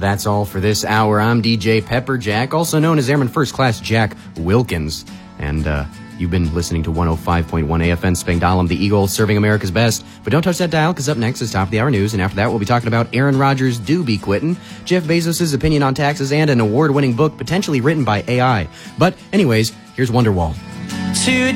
That's all for this hour. I'm DJ Pepperjack, also known as Airman First Class Jack Wilkins. And you've been listening to 105.1 AFN Spangdahlem, the Eagle, serving America's best. But don't touch that dial, because up next is Top of the Hour News, and after that we'll be talking about Aaron Rodgers do be quitting, Jeff Bezos' opinion on taxes, and an award-winning book potentially written by AI. But anyways, here's Wonderwall.